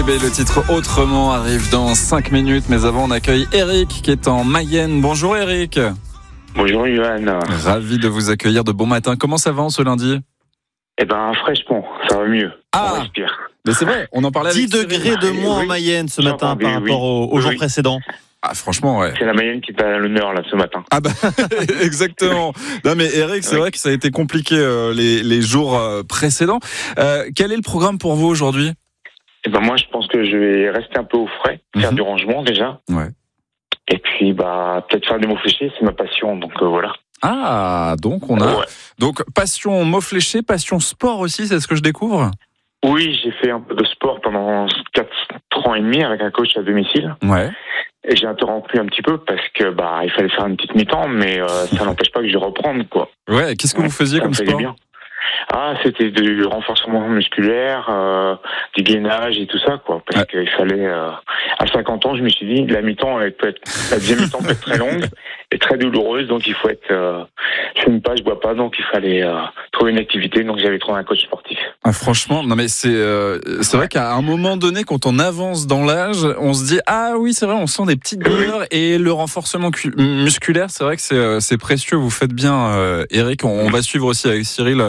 Bébé, le titre Autrement arrive dans 5 minutes. Mais avant, on accueille Eric qui est en Mayenne. Bonjour Eric. Bonjour Yohan. Ravi de vous accueillir de bon matin. Comment ça va en ce lundi ? Eh ben fraîchement, ça va mieux. Ah, on respire. Mais c'est vrai, on en parlait 10 avec degrés de moins en Mayenne ce matin par rapport aux jours précédents. Ah, franchement, ouais. C'est la Mayenne qui est à l'honneur là ce matin. Ah bah, exactement. Non mais Eric, c'est vrai que ça a été compliqué les jours précédents. Quel est le programme pour vous aujourd'hui ? Eh ben moi je pense que je vais rester un peu au frais, faire du rangement déjà. Ouais. Et puis peut-être faire des mots fléchés, c'est ma passion, donc voilà. Ah, donc on a donc passion mots fléchés, passion sport aussi, c'est ce que je découvre ? Oui, j'ai fait un peu de sport pendant 4 ans et demi avec un coach à domicile. Ouais. Et j'ai interrompu un petit peu parce que il fallait faire une petite mi-temps, mais ça n'empêche pas que je vais reprendre quoi. Ouais, qu'est-ce que vous faisiez comme sport ? Bien. Ah, c'était du renforcement musculaire, du gainage et tout ça, quoi. Parce qu'il fallait, à 50 ans, je me suis dit, la deuxième mi-temps peut être très longue et très douloureuse, donc il faut être, je fume pas, je bois pas, donc il fallait trouver une activité, donc j'avais trouvé un coach sportif. Ah, franchement, non mais c'est vrai qu'à un moment donné, quand on avance dans l'âge, on se dit ah oui c'est vrai, on sent des petites douleurs et le renforcement musculaire, c'est vrai que c'est précieux. Vous faites bien, Eric. On va suivre aussi avec Cyril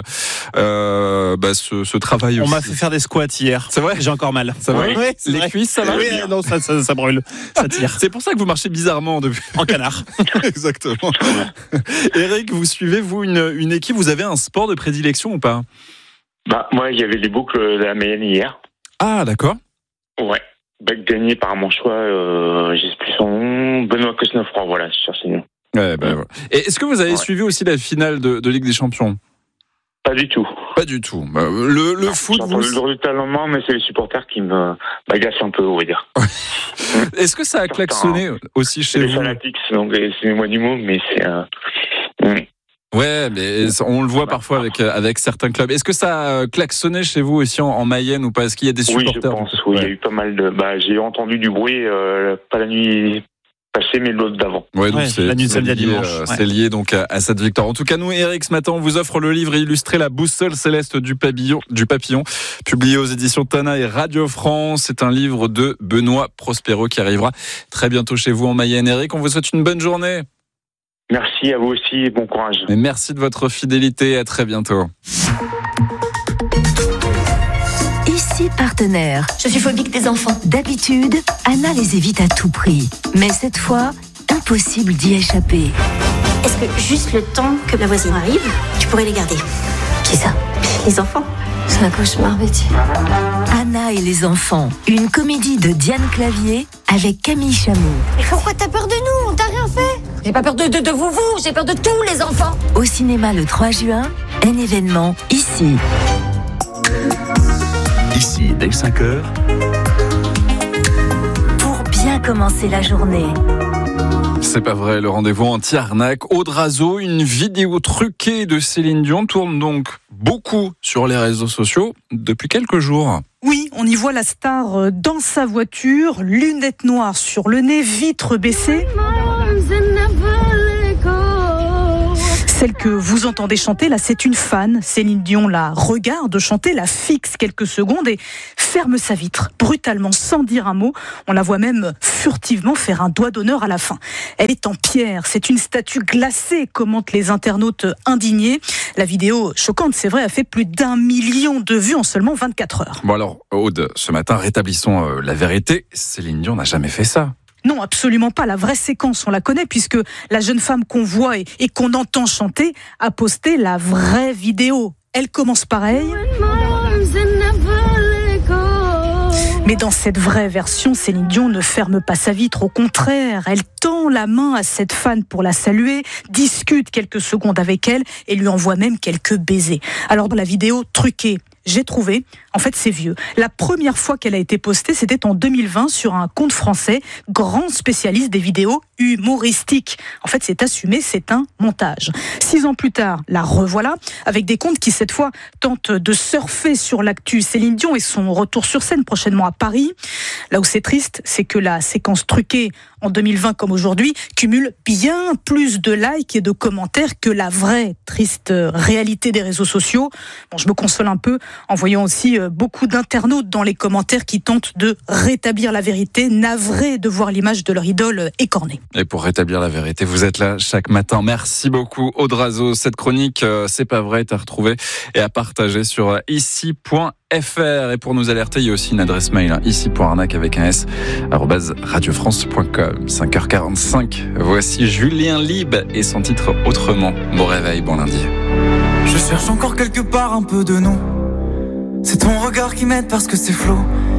ce travail. On aussi. m'a fait faire des squats hier. C'est vrai ? J'ai encore mal. Ça va ? Oui, Les cuisses, ça va ? Oui, non, ça brûle, ça tire. C'est pour ça que vous marchez bizarrement depuis. En canard. Exactement. Eric, vous suivez une équipe ? Vous avez un sport de prédilection ou pas ? Moi, il y avait les boucles de la Mayenne hier. Ah, d'accord. Ouais. Gagné par mon choix, je sais plus son nom, Benoît Cosnefroy, voilà, je cherche le nom. Ouais, voilà. Et est-ce que vous avez suivi aussi la finale de Ligue des Champions ? Pas du tout. Pas du tout. Le foot, j'ai entendu le jour du talent, mais c'est les supporters qui m'agacent un peu, on va dire. Est-ce que ça a klaxonné aussi chez vous ? Les fanatiques, donc excusez-moi du mot, mais c'est Ouais, mais on le voit parfois avec certains clubs. Est-ce que ça a klaxonné chez vous aussi en Mayenne ou pas ? Est-ce qu'il y a des supporters ? Oui, je pense. Oui, il y a eu pas mal de. J'ai entendu du bruit, pas la nuit passée, mais l'autre d'avant. Ouais, donc c'est la nuit de samedi à dimanche. C'est lié donc à cette victoire. En tout cas, nous, Eric, ce matin, on vous offre le livre illustré La boussole céleste du papillon, publié aux éditions Tana et Radio France. C'est un livre de Benoît Prospero qui arrivera très bientôt chez vous en Mayenne. Eric, on vous souhaite une bonne journée. Merci à vous aussi et bon courage. Et merci de votre fidélité. À très bientôt. Ici Partenaire. Je suis phobique des enfants. D'habitude, Anna les évite à tout prix. Mais cette fois, impossible d'y échapper. Est-ce que juste le temps que ma voisine arrive, tu pourrais les garder ? Qui ça ? Les enfants. C'est un cauchemar, Betty. Anna et les enfants. Une comédie de Diane Clavier avec Camille Chamou. Mais pourquoi t'as peur de nous ? On t'a rien fait ? J'ai pas peur de vous, j'ai peur de tous les enfants. Au cinéma le 3 juin, un événement ici. Ici, dès 5h. Pour bien commencer la journée. C'est pas vrai, le rendez-vous anti-arnaque. Aude Razo, une vidéo truquée de Céline Dion tourne donc beaucoup sur les réseaux sociaux depuis quelques jours. Oui, on y voit la star dans sa voiture, lunettes noires sur le nez, vitres baissées. Celle que vous entendez chanter, là, c'est une fan. Céline Dion la regarde chanter, la fixe quelques secondes et ferme sa vitre, brutalement, sans dire un mot. On la voit même furtivement faire un doigt d'honneur à la fin. Elle est en pierre, c'est une statue glacée, commentent les internautes indignés. La vidéo, choquante, c'est vrai, a fait plus d'1 million de vues en seulement 24 heures. Bon alors, Aude, ce matin, rétablissons la vérité. Céline Dion n'a jamais fait ça. Non, absolument pas. La vraie séquence, on la connaît puisque la jeune femme qu'on voit et qu'on entend chanter a posté la vraie vidéo. Elle commence pareil. Mais dans cette vraie version, Céline Dion ne ferme pas sa vitre. Au contraire, elle tend la main à cette fan pour la saluer, discute quelques secondes avec elle et lui envoie même quelques baisers. Alors dans la vidéo truquée, j'ai trouvé, en fait c'est vieux. La première fois qu'elle a été postée, c'était en 2020 sur un compte français, grand spécialiste des vidéos humoristiques. En fait c'est assumé, c'est un montage. 6 ans plus tard, la revoilà, avec des comptes qui cette fois tentent de surfer sur l'actu Céline Dion et son retour sur scène prochainement à Paris. Là où c'est triste, c'est que la séquence truquée en 2020 comme aujourd'hui cumule bien plus de likes et de commentaires que la vraie triste réalité des réseaux sociaux. Bon, je me console un peu en voyant aussi beaucoup d'internautes dans les commentaires qui tentent de rétablir la vérité, navrés de voir l'image de leur idole écornée. Et pour rétablir la vérité, vous êtes là chaque matin. Merci beaucoup, Aude Razeau. Cette chronique, c'est pas vrai, est à retrouver et à partager sur ici.fr. Et pour nous alerter, il y a aussi une adresse mail, ici.arnaque avec un s, @radiofrance.com. 5h45. Voici Julien Lieb et son titre Autrement. Bon réveil, bon lundi. Je cherche encore quelque part un peu de nous. C'est ton regard qui m'aide parce que c'est flou.